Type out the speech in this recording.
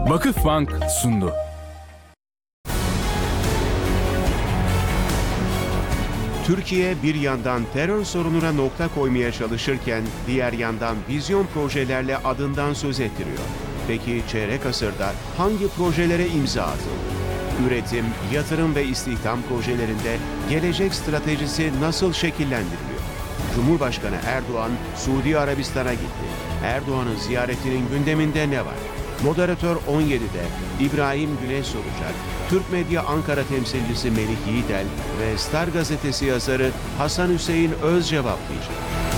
Vakıfbank sundu. Türkiye bir yandan terör sorununa nokta koymaya çalışırken diğer yandan vizyon projelerle adından söz ettiriyor. Peki çeyrek asırda hangi projelere imza atıldı? Üretim, yatırım ve istihdam projelerinde gelecek stratejisi nasıl şekillendiriliyor? Cumhurbaşkanı Erdoğan Suudi Arabistan'a gitti. Erdoğan'ın ziyaretinin gündeminde ne var? Moderatör 17'de İbrahim Güneş soracak, Türk Medya Ankara temsilcisi Melih Yiğitel ve Star Gazetesi yazarı Hasan Hüseyin Öz cevaplayacak.